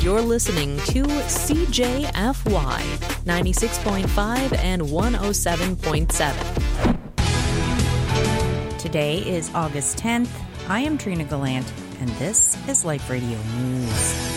You're listening to CJFY 96.5 and 107.7. Today is August 10th. I am Trina Gallant, and this is Life Radio News.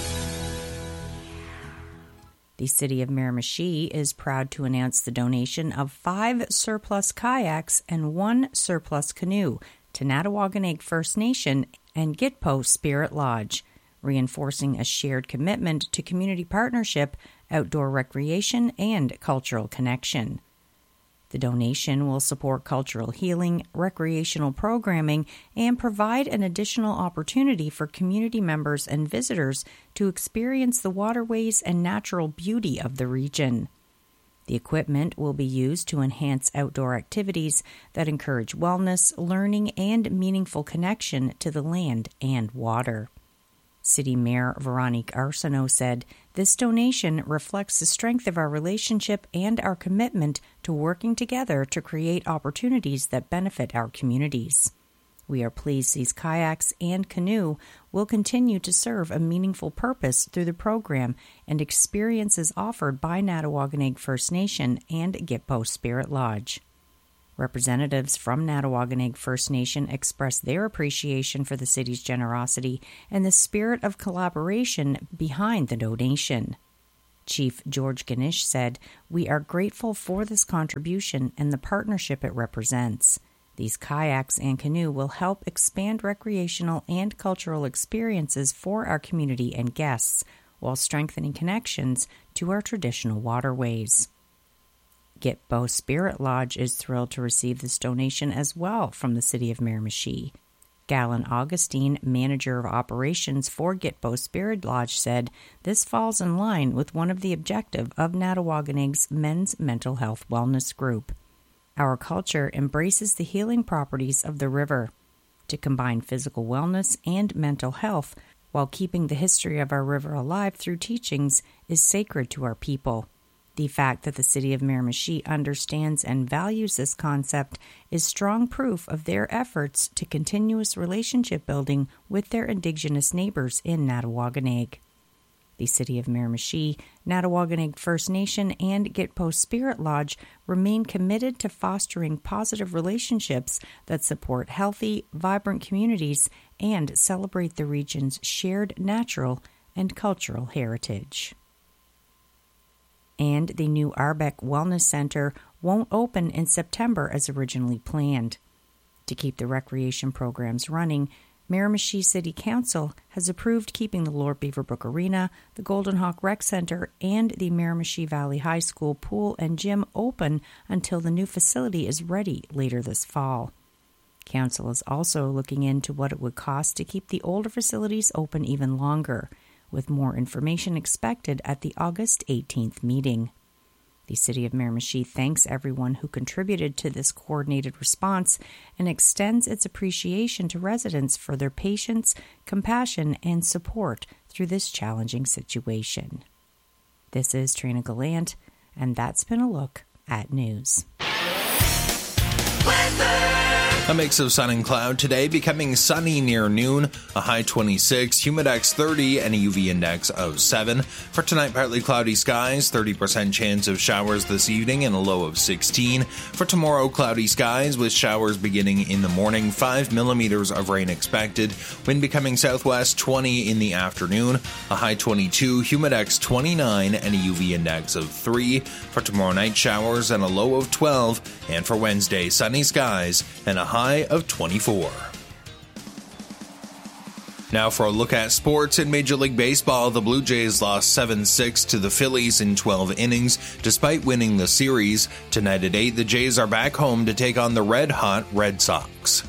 The City of Miramichi is proud to announce the donation of 5 surplus kayaks and 1 surplus canoe to Natawaganeg First Nation and Gitpo Spirit Lodge, reinforcing a shared commitment to community partnership, outdoor recreation, and cultural connection. The donation will support cultural healing, recreational programming, and provide an additional opportunity for community members and visitors to experience the waterways and natural beauty of the region. The equipment will be used to enhance outdoor activities that encourage wellness, learning, and meaningful connection to the land and water. City Mayor Veronique Arsenault said, "This donation reflects the strength of our relationship and our commitment to working together to create opportunities that benefit our communities. We are pleased these kayaks and canoe will continue to serve a meaningful purpose through the program and experiences offered by Natawaganeg First Nation and Gitpo Spirit Lodge." Representatives from Natawaganeg First Nation expressed their appreciation for the city's generosity and the spirit of collaboration behind the donation. Chief George Ganesh said, "We are grateful for this contribution and the partnership it represents. These kayaks and canoe will help expand recreational and cultural experiences for our community and guests, while strengthening connections to our traditional waterways." Gitpo Spirit Lodge is thrilled to receive this donation as well from the City of Miramichi. Galen Augustine, Manager of Operations for Gitpo Spirit Lodge, said, "This falls in line with one of the objectives of Natawaganeg's Men's Mental Health Wellness Group. Our culture embraces the healing properties of the river. To combine physical wellness and mental health while keeping the history of our river alive through teachings is sacred to our people. The fact that the City of Miramichi understands and values this concept is strong proof of their efforts to continuous relationship building with their Indigenous neighbors in Natawaganeg." The City of Miramichi, Natawaganeg First Nation, and Gitpo Spirit Lodge remain committed to fostering positive relationships that support healthy, vibrant communities and celebrate the region's shared natural and cultural heritage. And the new Arbec Wellness Center won't open in September as originally planned. To keep the recreation programs running, Miramichi City Council has approved keeping the Lord Beaverbrook Arena, the Golden Hawk Rec Center, and the Miramichi Valley High School pool and gym open until the new facility is ready later this fall. Council is also looking into what it would cost to keep the older facilities open even longer, with more information expected at the August 18th meeting. The City of Miramichi thanks everyone who contributed to this coordinated response and extends its appreciation to residents for their patience, compassion, and support through this challenging situation. This is Trina Gallant, and that's been a look at news. A mix of sun and cloud today, becoming sunny near noon, a high 26, humidex 30, and a UV index of 7. For tonight, partly cloudy skies, 30% chance of showers this evening, and a low of 16. For tomorrow, cloudy skies with showers beginning in the morning, 5 millimeters of rain expected. Wind becoming southwest 20 in the afternoon, a high 22, humidex 29, and a UV index of 3. For tomorrow night, showers and a low of 12. And for Wednesday, sunny skies and a high of 24. Now for a look at sports. In Major League Baseball, the Blue Jays lost 7-6 to the Phillies in 12 innings, despite winning the series. Tonight at 8, the Jays are back home to take on the red-hot Red Sox.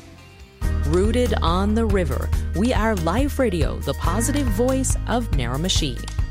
Rooted on the river, we are Life Radio, the positive voice of Miramichi.